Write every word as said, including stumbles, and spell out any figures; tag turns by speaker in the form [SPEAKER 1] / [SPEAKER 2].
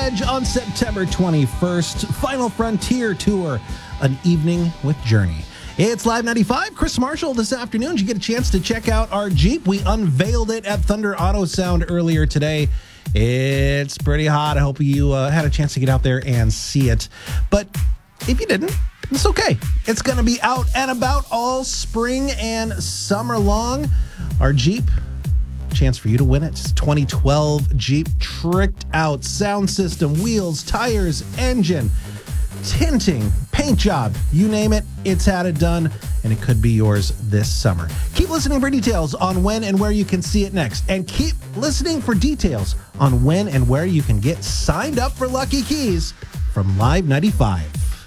[SPEAKER 1] Edge on September twenty-first. Final Frontier Tour, an evening with Journey. It's Live ninety-five. Chris Marshall this afternoon. Did you get a chance to check out our Jeep? We unveiled it at Thunder Auto Sound earlier today. It's pretty hot. I hope you uh, had a chance to get out there and see it. But if you didn't, it's okay. It's going to be out and about all spring and summer long. Our Jeep, chance for you to win it. It's twenty twelve Jeep tricked out sound system, wheels, tires, engine, tinting, paint job, you name it, it's had it done, and it could be yours this summer. Keep listening for details on when and where you can see it next, and keep listening for details on when and where you can get signed up for Lucky Keys from Live ninety-five.